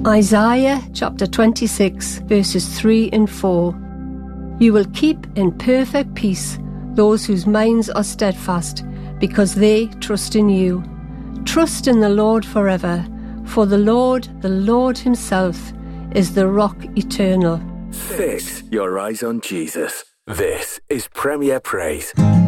Isaiah chapter 26 verses 3 and 4. You will keep in perfect peace those whose minds are steadfast, because they trust in you. Trust in the Lord forever, for the Lord himself, is the rock eternal. Fix your eyes on Jesus. This is Premier Praise.